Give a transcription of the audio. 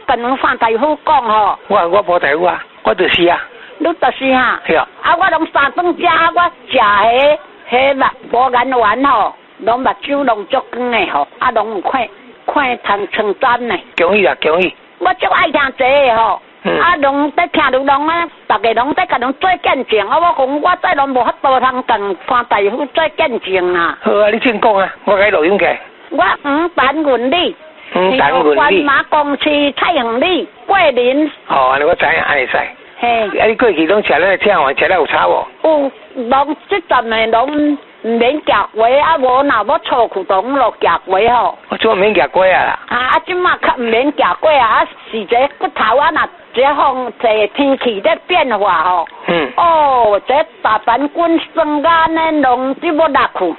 跟侬范大夫讲吼。 我无大夫啊，我就是啊。 你就是哈。 对啊。 啊，我拢3顿食，我食迄目无眼丸吼，拢目睭拢足光的吼，啊，拢有看通称赞呢。 恭喜啊，恭喜！ 我足爱听这个吼。啊，拢在听如拢啊，大家拢在甲侬做见证啊！我讲我再拢无法度通跟潘大夫做见证啊。 好啊，你先讲啊，我给录音起。 我陈云丽， 陈云丽， 马公司蔡恒丽，桂林。 哦，安尼我知影，安尼使。 嘿。 啊，你过去拢吃咧听话，吃咧有差无？ 有，拢即阵的拢唔免夹瓜，啊无若要粗裤拢落夹瓜吼。 我怎免夹瓜啊啦？ 啊，即马较唔免夹瓜啊，是这骨头啊若。这风这天气在变化吼，哦，这大板滚生干呢，拢只要落去。